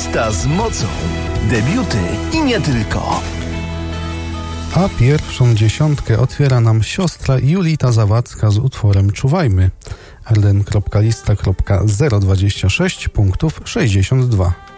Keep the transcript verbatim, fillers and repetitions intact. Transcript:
Lista z mocą. Debiuty i nie tylko. A pierwszą dziesiątkę otwiera nam siostra Julita Zawadzka z utworem Czuwajmy. l n kropka lista kropka zero dwadzieścia sześć punktów sześćdziesiąt dwa.